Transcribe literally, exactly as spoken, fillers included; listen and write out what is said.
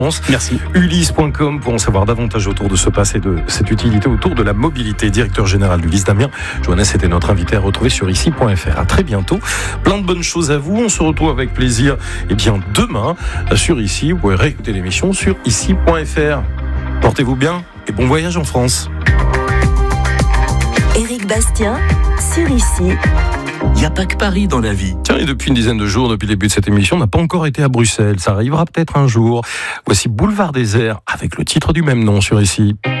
Merci. Ulysse point com pour en savoir davantage autour de ce pass et de cette utilité autour de la mobilité. Directeur général d'Ulysse, Damien Johannes était notre invité à retrouver sur ici point f r. À très bientôt. Plein de bonnes choses à vous. On se retrouve avec plaisir et bien demain sur Ici. Vous pouvez réécouter l'émission sur ici point f r. Portez-vous bien et bon voyage en France. Éric Bastien sur Ici. Il n'y a pas que Paris dans la vie. Tiens, et depuis une dizaine de jours, depuis le début de cette émission, on n'a pas encore été à Bruxelles. Ça arrivera peut-être un jour. Voici Boulevard Désert avec le titre du même nom sur Ici.